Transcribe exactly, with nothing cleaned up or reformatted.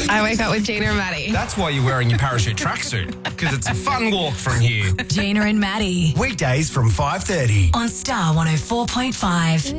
I wake up with Gina and Maddie. That's why you're wearing your parachute tracksuit, because it's a fun walk from here. Gina and Maddie Weekdays from five thirty. on Star one oh four point five.